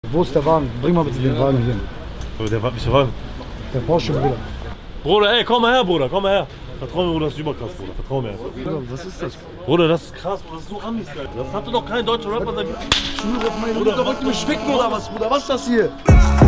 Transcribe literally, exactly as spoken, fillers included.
Wo ist der Wagen? Bring mal bitte den Wagen hier. Aber der war welcher Wagen? Der Porsche, Bruder. Bruder, ey, komm mal her, Bruder, komm mal her. Vertrau mir, Bruder, das ist überkrass, Bruder. Vertrau mir. Bruder, was ist das? Bruder, das ist krass, Bruder, das ist so Amis, Alter. Das hatte doch kein deutscher Rapper seit... Schwur auf meine Mutter, wollt ihr mich ficken oder was, Bruder? Was ist das hier?